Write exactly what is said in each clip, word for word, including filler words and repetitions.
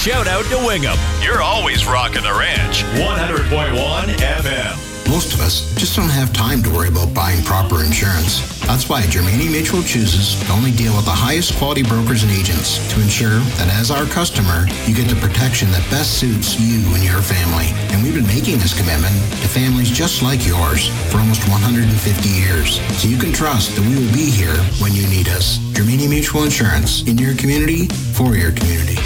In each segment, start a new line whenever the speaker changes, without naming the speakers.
shout out to Wingham. You're always rocking the ranch. one hundred point one F M.
Most of us just don't have time to worry about buying proper insurance. That's why Germania Mutual chooses to only deal with the highest quality brokers and agents to ensure that as our customer, you get the protection that best suits you and your family. And we've been making this commitment to families just like yours for almost one hundred fifty years. So you can trust that we will be here when you need us. Germania Mutual Insurance, in your community, for your community.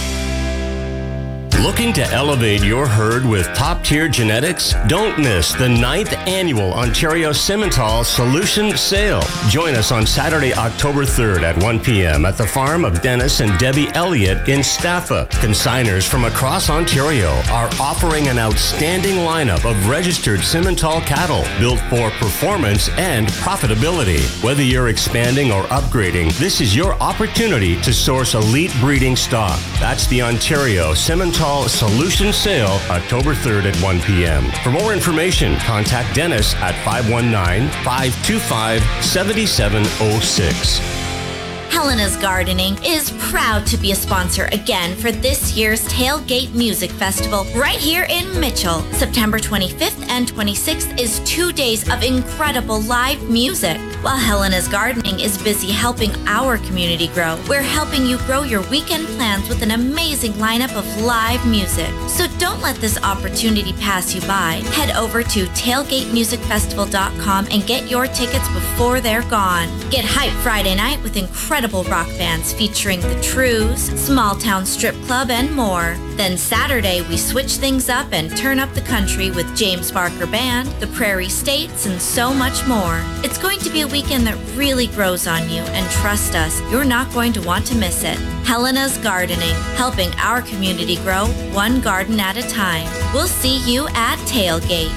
Looking to elevate your herd with top-tier genetics? Don't miss the ninth annual Ontario Simmental Solution Sale. Join us on Saturday, October third at one p.m. at the farm of Dennis and Debbie Elliott in Staffa. Consigners from across Ontario are offering an outstanding lineup of registered Simmental cattle built for performance and profitability. Whether you're expanding or upgrading, this is your opportunity to source elite breeding stock. That's the Ontario Simmental Solution Sale, October third at one p.m. For more information, contact Dennis at five one nine, five two five, seven seven zero six.
Helena's Gardening is proud to be a sponsor again for this year's Tailgate Music Festival right here in Mitchell. September twenty-fifth and twenty-sixth is two days of incredible live music. While Helena's Gardening is busy helping our community grow, we're helping you grow your weekend plans with an amazing lineup of live music. So don't let this opportunity pass you by. Head over to tailgate music festival dot com and get your tickets before they're gone. Get hyped Friday night with incredible rock bands featuring The Trues, Small Town Strip Club, and more. Then Saturday, we switch things up and turn up the country with James Barker Band, The Prairie States, and so much more. It's going to be a weekend that really grows on you, and trust us, you're not going to want to miss it. Helena's Gardening, helping our community grow one garden at a time. We'll see you at Tailgate.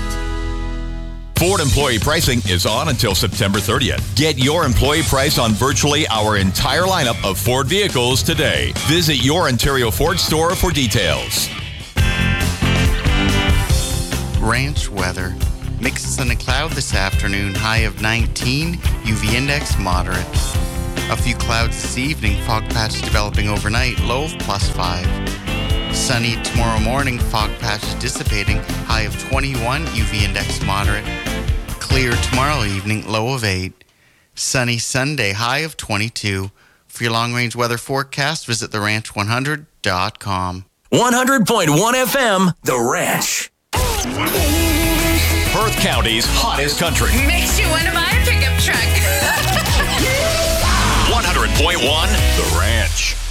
Ford employee pricing is on until September thirtieth. Get your employee price on virtually our entire lineup of Ford vehicles today. Visit your Ontario Ford store for details.
Ranch weather. Mixes and a cloud this afternoon, high of nineteen, U V index moderate. A few clouds this evening, fog patch developing overnight, low of plus five. Sunny tomorrow morning, fog patches dissipating, high of twenty-one, U V index moderate. Clear tomorrow evening, low of eight. Sunny Sunday, high of twenty-two. For your long-range weather forecast, visit the ranch one hundred dot com.
one hundred point one F M, The Ranch. Perth County's hottest country.
Makes you want to buy a pickup truck.
one hundred point one, The Ranch.